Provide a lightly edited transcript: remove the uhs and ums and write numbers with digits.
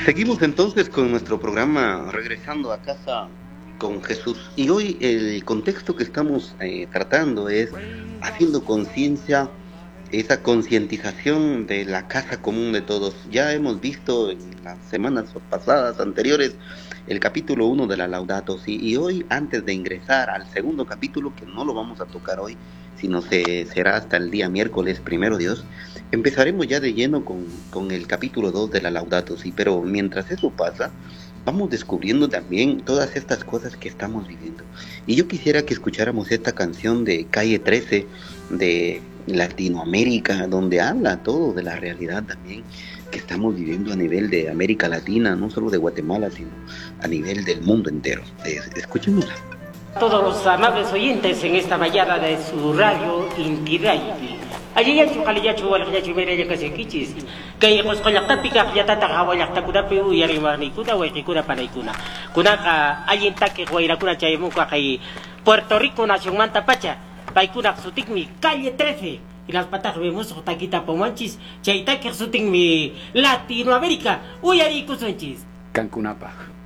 Seguimos entonces con nuestro programa Regresando a casa con Jesús. Y hoy el contexto que estamos tratando es haciendo conciencia, esa concientización de la casa común de todos. Ya hemos visto en las semanas pasadas, anteriores, el capítulo 1 de la Laudato Si. Y hoy, antes de ingresar al segundo capítulo, que no lo vamos a tocar hoy, sino será hasta el día miércoles, primero Dios, empezaremos ya de lleno con el capítulo 2 de la Laudato Si. Pero mientras eso pasa, vamos descubriendo también todas estas cosas que estamos viviendo. Y yo quisiera que escucháramos esta canción de Calle 13 de Latinoamérica, donde habla todo de la realidad también que estamos viviendo a nivel de América Latina, no solo de Guatemala, sino a nivel del mundo entero. Escuchémosla. Todos los amables oyentes en esta mañana de su radio Inti Radio. Allí ya chukaliyachu walakyachu meraya kasekichis. Kay qosqollaqtapiqa qllatata qhawallaqtakunapi uyariwarniykuna wayqikuna panaykuna. Kunaqa allintaki wayrakuna chaymunqa kay Puerto Rico nacionmanta pacha. Paykunaq sutinmi Calle 13. Y las patas vemos taquita pomanchis. Chaytaki sutinmi Latinoamérica uyariykusunchis. Cancunapaq.